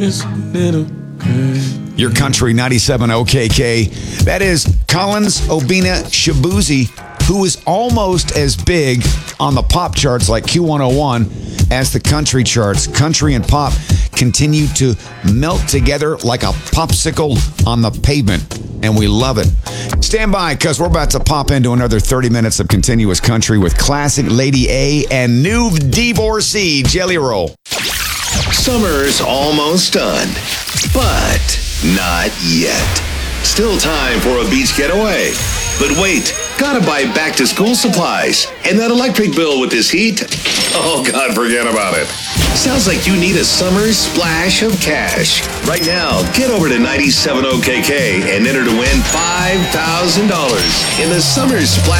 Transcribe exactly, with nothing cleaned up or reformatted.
Your country ninety-seven O K K. That is Collins Obina Shabuzi, who is almost as big on the pop charts like Q one oh one as the country charts. Country and pop continue to melt together like a popsicle on the pavement, and we love it. Stand by, because we're about to pop into another thirty minutes of continuous country with classic Lady A and new divorcee Jelly Roll. Summer's almost done, but not yet. Still time for a beach getaway. But wait, gotta buy back to school supplies. And that electric bill with this heat? Oh God, forget about it. Sounds like you need a summer splash of cash. Right now, get over to ninety-seven O K K and enter to win five thousand dollars in the Summer Splash